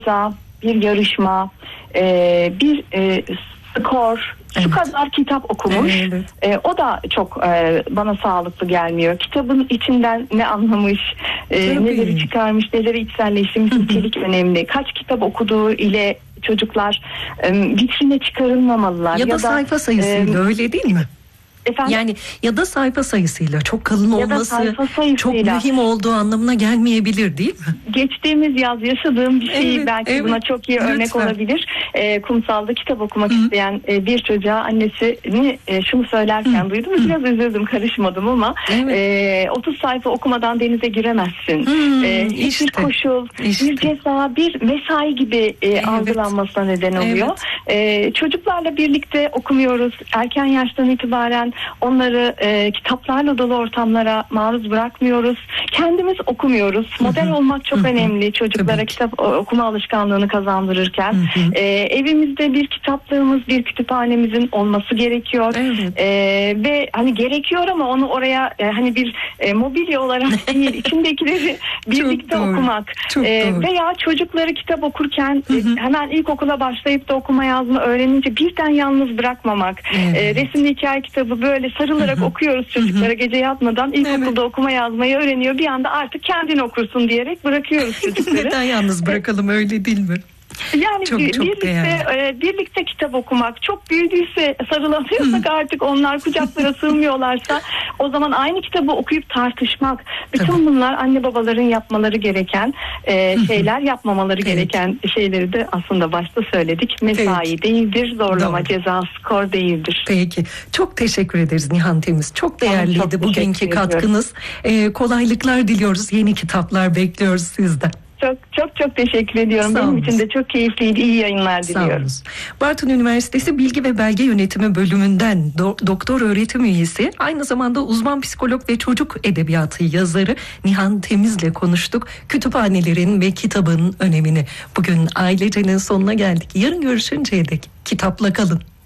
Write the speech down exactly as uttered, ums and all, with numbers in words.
bir yarışma, e, bir e, skor, şu Evet. kadar kitap okumuş. Evet. E, o da çok e, bana sağlıklı gelmiyor. Kitabın içinden ne anlamış, e, Tabii. neleri çıkarmış, neleri içselleştirmiş, nitelik önemli. Kaç kitap okuduğu ile çocuklar e, vitrine çıkarılmamalılar. Ya da sayfa sayısıyla, e, öyle değil mi? Efendim? Yani ya da sayfa sayısıyla çok kalın Ya da olması sayfa sayısıyla. çok mühim olduğu anlamına gelmeyebilir, değil mi? Geçtiğimiz yaz yaşadığım bir şey Evet, belki evet. buna çok iyi örnek Lütfen. olabilir. E, kumsalda kitap okumak Hı. isteyen e, bir çocuğa annesini e, şunu söylerken Hı. duydum. Biraz üzüldüm, karışmadım ama Evet. e, otuz sayfa okumadan denize giremezsin. Hı, E, hiçbir işte. koşul, İşte. bir ceza, bir mesai gibi e, Evet. algılanmasına neden oluyor. E, çocuklarla birlikte okumuyoruz. Erken yaştan itibaren onları e, kitaplarla dolu ortamlara maruz bırakmıyoruz. Kendimiz okumuyoruz. Model olmak çok Hı hı. önemli çocuklara Tabii ki. kitap o- okuma alışkanlığını kazandırırken. Hı hı. E, evimizde bir kitaplığımız, bir kütüphanemizin olması gerekiyor. Evet. E, ve hani gerekiyor ama onu oraya e, hani bir e, mobilya olarak değil, içindekileri birlikte doğru. okumak. Çok E, doğru. veya çocukları kitap okurken Hı hı. e, hemen ilkokula başlayıp da okuma yazma öğrenince birden yalnız bırakmamak. Evet. E, resimli hikaye kitabı böyle sarılarak Hı hı. okuyoruz çocuklara gece yatmadan. İlkokulda Evet. okuma yazmayı öğreniyor. Bir anda artık kendin okursun diyerek bırakıyoruz çocukları. Neden yalnız bırakalım, öyle değil mi? Yani Çok, bir- çok birlikte değerli. e, birlikte kitap okumak, çok büyüdüyse, sarılamıyorsak artık onlar kucaklara sığmıyorlarsa o zaman aynı kitabı okuyup tartışmak. Bütün Tabii. bunlar anne babaların yapmaları gereken e, şeyler, yapmamaları Evet. gereken şeyleri de aslında başta söyledik. Mesai Peki. değildir, zorlama, Doğru. ceza, skor değildir. Peki. Çok teşekkür ederiz Nihan Temiz. Çok değerliydi çok teşekkür bugünkü ediyorum. katkınız. Ee, kolaylıklar diliyoruz. Yeni kitaplar bekliyoruz sizden. Çok çok çok teşekkür ediyorum. Sağ Benim olun. için de çok keyifliydi. İyi yayınlar Sağ diliyorum. olun. Bartın Üniversitesi Bilgi ve Belge Yönetimi bölümünden do- doktor öğretim üyesi, aynı zamanda uzman psikolog ve çocuk edebiyatı yazarı Nihan Temiz'le konuştuk. Kütüphanelerin ve kitabın önemini. Bugün Ailece'nin sonuna geldik. Yarın görüşünceye dek kitapla kalın.